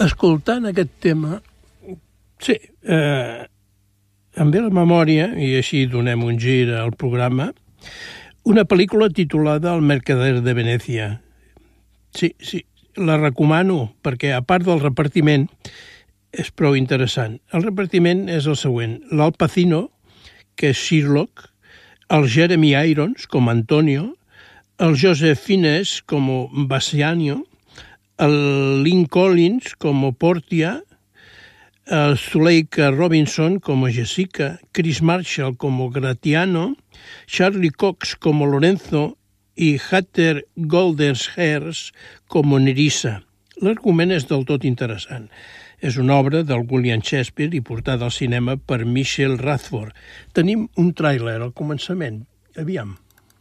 escoltant aquest tema, sí, em ve a la memòria, i així donem un gir al programa, una pel·lícula titulada El mercader de Venècia. Sí, la recomano, perquè a part del repartiment és prou interessant. El repartiment és el següent: l'Al Pacino, que és Sherlock, el Jeremy Irons com Antonio, el Joseph Fiennes com Bassanio, el Lynn Collins com Portia, el Zuleika Robinson como Jessica, Chris Marshall como Gratiano, Charlie Cox como Lorenzo i Hatter Goldenherz como Nerissa. L'argument és del tot interessant. És una obra del William Shakespeare i portada al cinema per Michelle Radford. Tenim un tràiler al començament. Aviam.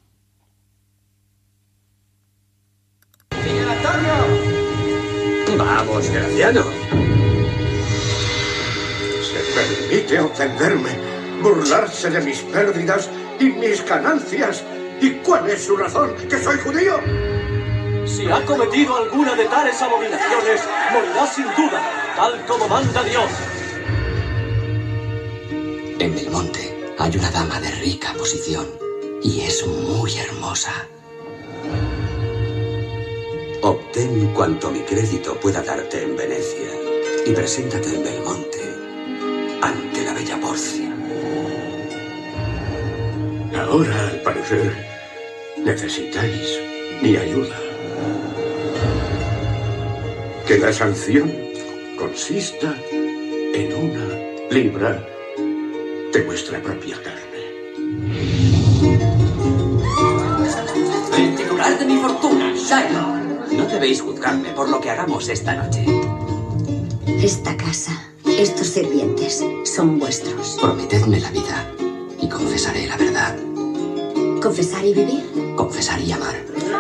¡Señor Antonio! Vamos, Graciano. Se permite ofenderme, burlarse de mis pérdidas y mis ganancias. ¿Y cuál es su razón? ¿Que soy judío? Si ha cometido alguna de tales abominaciones, morirá sin duda, tal como manda Dios. En Belmonte hay una dama de rica posición y es muy hermosa. Obtén cuanto mi crédito pueda darte en Venecia y preséntate en Belmonte ante la bella Porcia. Ahora, al parecer, necesitáis mi ayuda. Que la sanción consista en 1 libra de vuestra propia carne. El titular de mi fortuna, Shylock. No debéis juzgarme por lo que hagamos esta noche. Esta casa, estos sirvientes, son vuestros. Prometedme la vida y confesaré la verdad. ¿Confesar y vivir? Confesar y amar.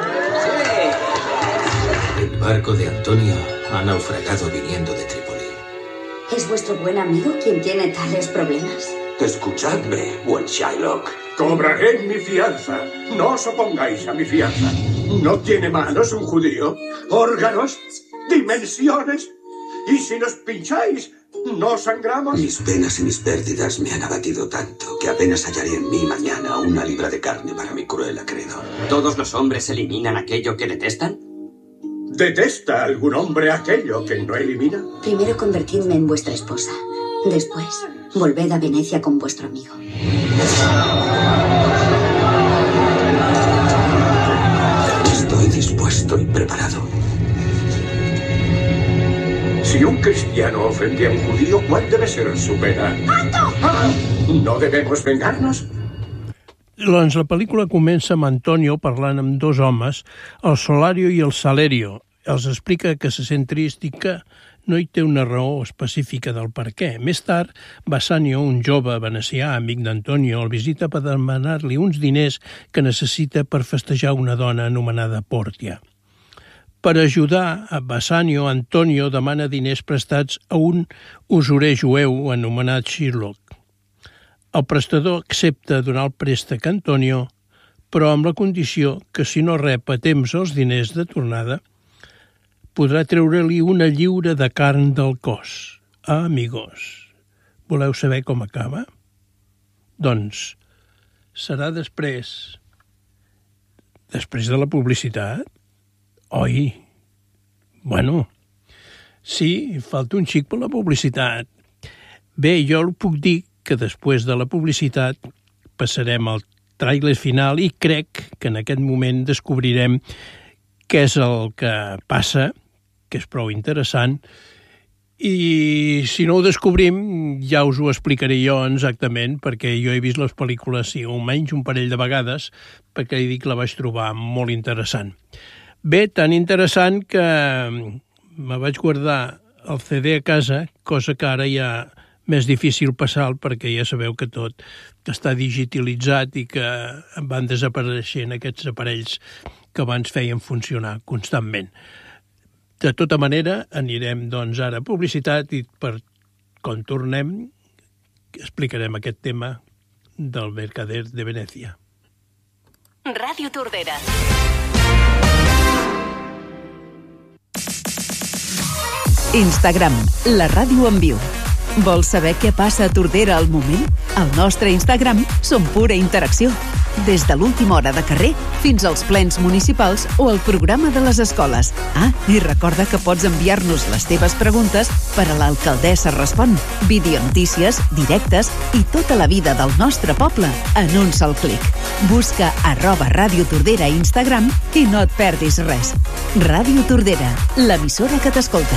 El barco de Antonio ha naufragado viniendo de Trípoli. ¿Es vuestro buen amigo quien tiene tales problemas? Escuchadme, buen Shylock. Cobraré mi fianza. No os opongáis a mi fianza. ¿No tiene manos un judío? ¿Órganos? ¿Dimensiones? ¿Y si nos pincháis, no sangramos? Mis penas y mis pérdidas me han abatido tanto que apenas hallaré en mí mañana 1 libra de carne para mi cruel acreedor. ¿Todos los hombres eliminan aquello que detestan? ¿Detesta algún hombre aquello que no elimina? Primero convertidme en vuestra esposa. Después, volved a Venecia con vuestro amigo. Estoy dispuesto y preparado. Si un cristiano ofende a un judío, ¿cuál debe ser su pena? ¿No debemos vengarnos? Doncs la pel·lícula comença amb Antonio parlant amb 2 homes, el Solario i el Salerio. Els explica que se sent trist i que no hi té una raó específica del per què. Més tard, Bassanio, un jove venecià, amic d'Antonio, el visita per demanar-li uns diners que necessita per festejar una dona anomenada Portia. Per ajudar a Bassanio, Antonio demana diners prestats a un usurer jueu anomenat Sherlock. El prestador accepta donar el préstec a Antonio, però amb la condició que si no rep a temps els diners de tornada, podrà treure-li 1 lliura de carn del cos. Ah, amigos, voleu saber com acaba? Doncs serà després de la publicitat. Oi, bueno, sí, falta un xic per la publicitat. Bé, jo puc dir que després de la publicitat passarem al tràiler final i crec que en aquest moment descobrirem què és el que passa, que és prou interessant, i si no ho descobrim ja us ho explicaré jo exactament, perquè jo he vist les pel·lícules, sí, almenys un parell de vegades, perquè li dic que la vaig trobar molt interessant. Bé, tan interessant que me vaig guardar el CD a casa, cosa que ara ja més difícil passar perquè ja sabeu que tot està digitalitzat i que van desapareixent aquests aparells que abans feien funcionar constantment. De tota manera, anirem doncs ara a publicitat i quan tornem explicarem aquest tema del mercader de Venècia. Ràdio Tordera. Instagram, la ràdio en viu. Vols saber què passa a Tordera al moment? Al nostre Instagram som pura interacció. Des de l'última hora de carrer fins als plens municipals o el programa de les escoles. I recorda que pots enviar-nos les teves preguntes per a l'Alcaldessa Respon. Videonotícies, directes i tota la vida del nostre poble en un sol clic. Busca @Ràdio Tordera a Instagram i no et perdis res. Ràdio Tordera, l'emissora que t'escolta.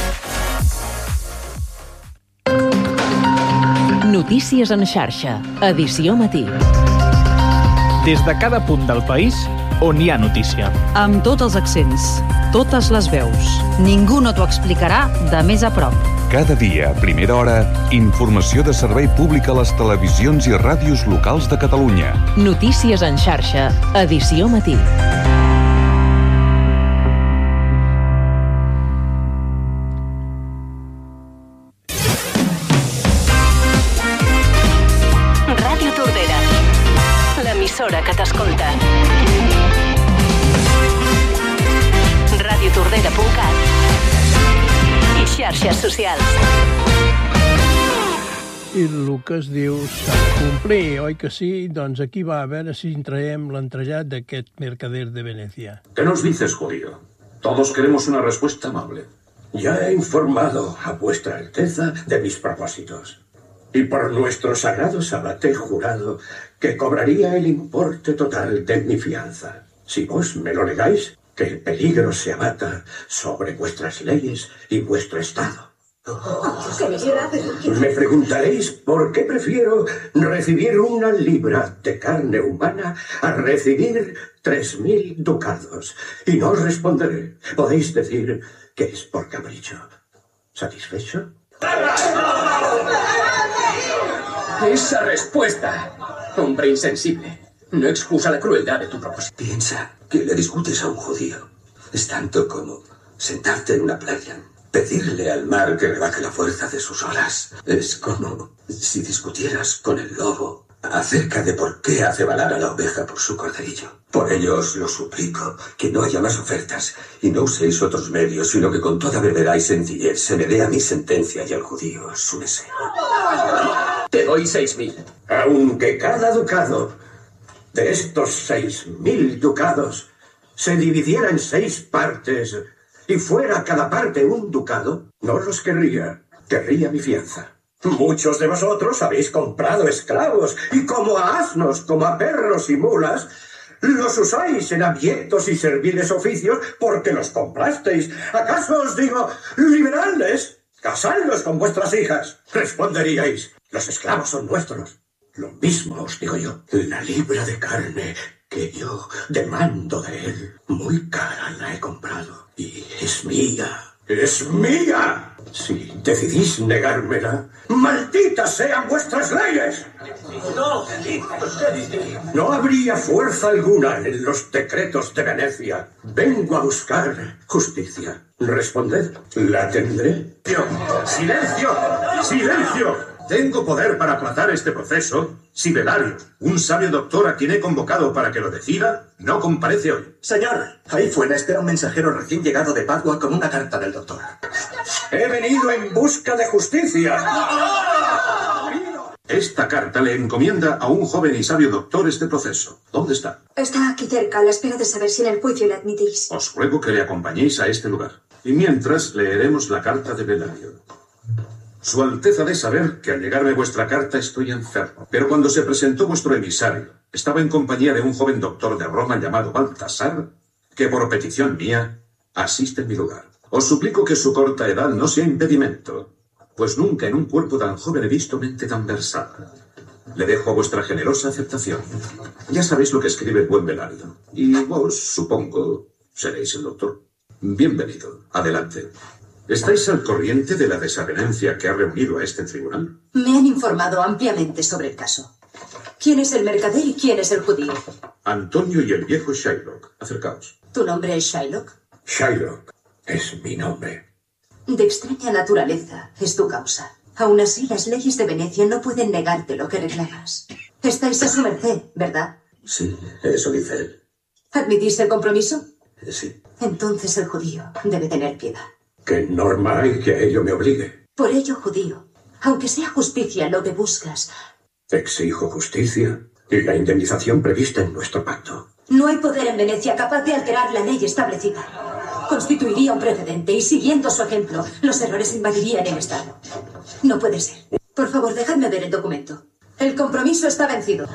Notícies en xarxa, edició matí. Des de cada punt del país on hi ha notícia. Amb tots els accents, totes les veus. Ningú no t'ho explicarà de més a prop. Cada dia, a primera hora, informació de servei públic a les televisions i ràdios locals de Catalunya. Notícies en xarxa, edició matí. Que t'escolta. radiotordera.cat i xarxes socials. I el que es diu s'ha de complir, oi que sí? Doncs aquí va, a veure si traiem l'entrellat d'aquest mercader de Venecia. ¿Qué nos dices, judío? Todos queremos una respuesta amable. Ya he informado a vuestra alteza de mis propósitos. Y por nuestro sagrado sábado he jurado que cobraría el importe total de mi fianza. Si vos me lo negáis, que el peligro se abata sobre vuestras leyes y vuestro estado. Me preguntaréis por qué prefiero recibir 1 libra de carne humana a recibir 3.000 ducados. Y no os responderé. Podéis decir que es por capricho. ¿Satisfecho? Esa respuesta, hombre insensible, no excusa la crueldad de tu propósito. Piensa que le discutes a un judío. Es tanto como sentarte en una playa, pedirle al mar que rebaje la fuerza de sus olas. Es como si discutieras con el lobo acerca de por qué hace balar a la oveja por su corderillo. Por ello os lo suplico, que no haya más ofertas y no uséis otros medios, sino que con toda brevedad y sencillez se me dé a mi sentencia y al judío su deseo. Te doy 6.000. Aunque cada ducado de estos 6.000 ducados se dividiera en 6 partes y fuera cada parte un ducado, no los querría. Querría mi fianza. Muchos de vosotros habéis comprado esclavos y como a asnos, como a perros y mulas, los usáis en abyectos y serviles oficios porque los comprasteis. ¿Acaso os digo, liberadles? Casadlos con vuestras hijas. Responderíais, los esclavos son nuestros. Lo mismo os digo yo. La libra de carne que yo demando de él, muy cara la he comprado. Y es mía. ¡Es mía! Si decidís negármela, ¡malditas sean vuestras leyes! No habría fuerza alguna en los decretos de Venecia. Vengo a buscar justicia. Responded, ¿la tendré? ¡Silencio! ¡Silencio! Tengo poder para aplazar este proceso si Velario, un sabio doctor a quien he convocado para que lo decida, no comparece hoy. Señor, ahí fuera espera un mensajero recién llegado de Padua con una carta del doctor. He venido en busca de justicia. Esta carta le encomienda a un joven y sabio doctor este proceso. ¿Dónde está? Está aquí cerca, a la espera de saber si en el juicio le admitís. Os ruego que le acompañéis a este lugar. Y mientras leeremos la carta de Velario. Su Alteza de saber que al llegarme vuestra carta estoy enfermo. Pero cuando se presentó vuestro emisario, estaba en compañía de un joven doctor de Roma llamado Baltasar, que por petición mía asiste en mi lugar. Os suplico que su corta edad no sea impedimento, pues nunca en un cuerpo tan joven he visto mente tan versada. Le dejo a vuestra generosa aceptación. Ya sabéis lo que escribe el buen Velario. Y vos, supongo, seréis el doctor. Bienvenido. Adelante. ¿Estáis al corriente de la desavenencia que ha reunido a este tribunal? Me han informado ampliamente sobre el caso. ¿Quién es el mercader y quién es el judío? Antonio y el viejo Shylock. Acercaos. ¿Tu nombre es Shylock? Shylock es mi nombre. De extraña naturaleza es tu causa. Aún así, las leyes de Venecia no pueden negarte lo que reclamas. Estáis a su merced, ¿verdad? Sí, eso dice él. ¿Admitís el compromiso? Sí. Entonces el judío debe tener piedad. ¿Qué norma hay que a ello me obligue? Por ello, judío, aunque sea justicia lo que buscas, Exijo justicia y la indemnización prevista en nuestro pacto. no hay poder en Venecia capaz de alterar la ley establecida. Constituiría un precedente y, siguiendo su ejemplo, los errores invadirían el Estado. No puede ser. Por favor, dejadme ver el documento. El compromiso está vencido.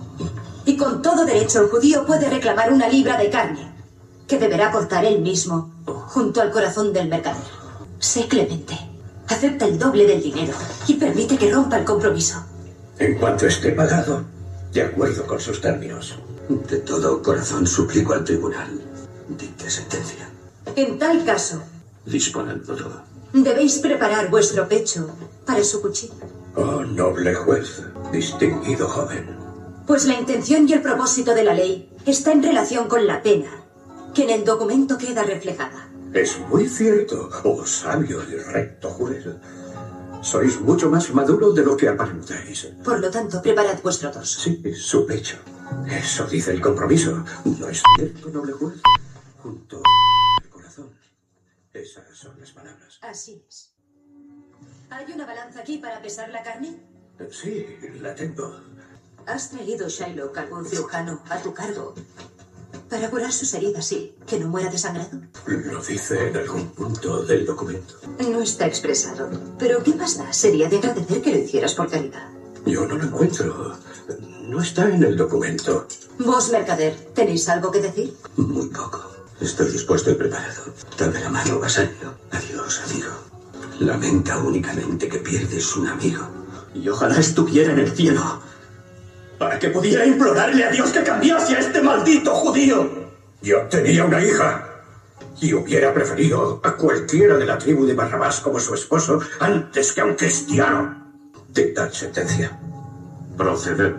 Y con todo derecho el judío puede reclamar una libra de carne, que deberá aportar él mismo, junto al corazón del mercader. Sé clemente. Acepta el doble del dinero y permite que rompa el compromiso. En cuanto esté pagado, de acuerdo con sus términos. De todo corazón suplico al tribunal. Dicte sentencia. En tal caso, Disponedlo. debéis preparar vuestro pecho para su cuchillo. Oh, noble juez, distinguido joven. Pues la intención y el propósito de la ley está en relación con la pena, que en el documento queda reflejada. Es muy cierto, oh sabio y recto juez. Sois mucho más maduro de lo que aparentáis. Por lo tanto, preparad vuestro torso. Sí, su pecho. Eso dice el compromiso. ¿No es cierto, noble juez? Junto al corazón. Esas son las palabras. Así es. ¿Hay una balanza aquí para pesar la carne? Sí, la tengo. ¿Has traído, Shylock, algún cirujano a tu cargo para curar sus heridas y que no muera desangrado? Lo dice en algún punto del documento. No está expresado. Pero ¿qué más da? Sería de agradecer que lo hicieras por caridad. Yo no lo encuentro. No está en el documento. Vos, mercader, ¿tenéis algo que decir? Muy poco. Estoy dispuesto y preparado. Dame la mano, vasallo. Adiós, amigo. Lamenta únicamente que pierdes un amigo. Y ojalá estuviera en el cielo, para que pudiera implorarle a Dios que cambiase a este maldito judío. Yo tenía una hija y hubiera preferido a cualquiera de la tribu de Barrabás como su esposo antes que a un cristiano. Dictad sentencia. Proceder.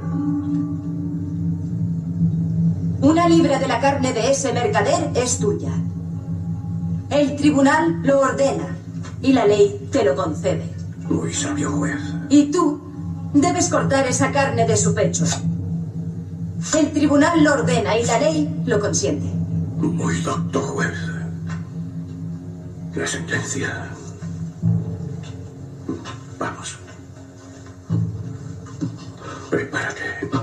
Una libra de la carne de ese mercader es tuya. El tribunal lo ordena y la ley te lo concede. Muy sabio juez. Y tú debes cortar esa carne de su pecho. El tribunal lo ordena y la ley lo consiente. Muy docto juez. La sentencia. Vamos. Prepárate.